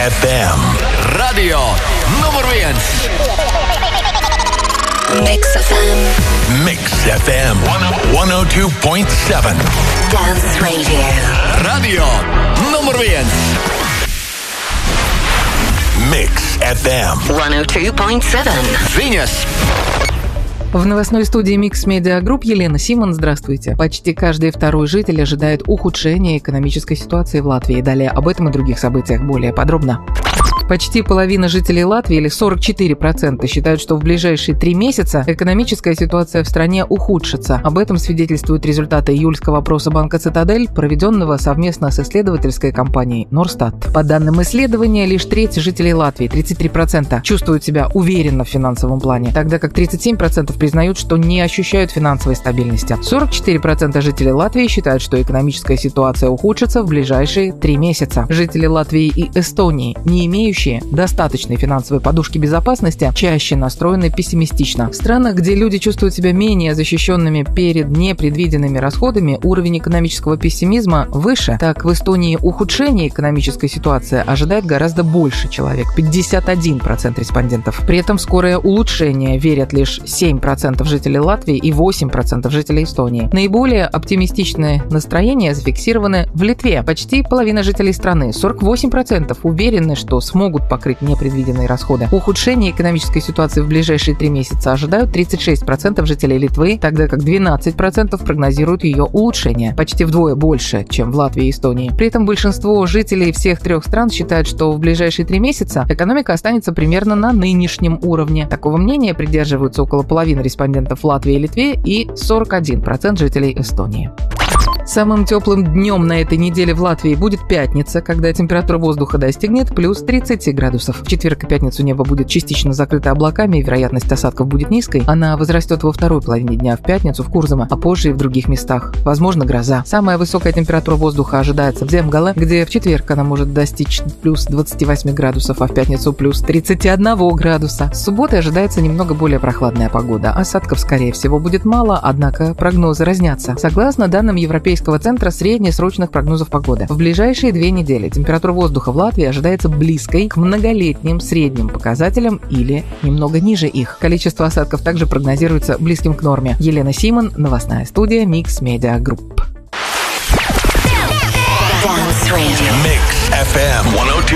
FM. Radio nummer 1. Mix FM. Mix FM 102.7. Dance Radio. Radio nummer 1. Mix FM 102.7. Venus. В новостной студии Mix Media Group Елена Симон. Здравствуйте. Почти каждый второй житель ожидает ухудшения экономической ситуации в Латвии. Далее об этом и других событиях более подробно. Почти половина жителей Латвии, или 44%, считают, что в ближайшие 3 месяца экономическая ситуация в стране ухудшится. Об этом свидетельствуют результаты июльского опроса банка «Цитадель», проведенного совместно с исследовательской компанией «Норстат». По данным исследования, лишь треть жителей Латвии, 33%, чувствуют себя уверенно в финансовом плане, тогда как 37% признают, что не ощущают финансовой стабильности. 44% жителей Латвии считают, что экономическая ситуация ухудшится в ближайшие 3 месяца. Жители Латвии и Эстонии, не имеющие достаточной финансовой подушки безопасности, чаще настроены пессимистично. В странах, где люди чувствуют себя менее защищенными перед непредвиденными расходами, уровень экономического пессимизма выше. Так, в Эстонии ухудшение экономической ситуации ожидает гораздо больше человек, 51% респондентов. При этом в скорое улучшение верят лишь 7% жителей Латвии и 8% жителей Эстонии. Наиболее оптимистичные настроения зафиксированы в Литве. Почти половина жителей страны, 48%, уверены, что смогут покрыть непредвиденные расходы. Ухудшение экономической ситуации в ближайшие 3 месяца ожидают 36% жителей Литвы, тогда как 12% прогнозируют ее улучшение, почти вдвое больше, чем в Латвии и Эстонии. При этом большинство жителей всех 3 стран считают, что в ближайшие 3 месяца экономика останется примерно на нынешнем уровне. Такого мнения придерживаются около половины респондентов в Латвии и Литве и 41% жителей Эстонии. Самым теплым днем на этой неделе в Латвии будет пятница, когда температура воздуха достигнет плюс 30 градусов. В четверг и пятницу небо будет частично закрыто облаками, и вероятность осадков будет низкой. Она возрастет во второй половине дня в пятницу в Курзаме, а позже и в других местах. Возможно, гроза. Самая высокая температура воздуха ожидается в Земгале, где в четверг она может достичь плюс 28 градусов, а в пятницу плюс 31 градуса. С субботы ожидается немного более прохладная погода. Осадков, скорее всего, будет мало, однако прогнозы разнятся. Согласно данным Европейского центра среднесрочных прогнозов погоды, в ближайшие 2 недели температура воздуха в Латвии ожидается близкой к многолетним средним показателям или немного ниже их. Количество осадков также прогнозируется близким к норме. Елена Симон, новостная студия Mix Media Group. Dance Radio. Mix FM 102.7.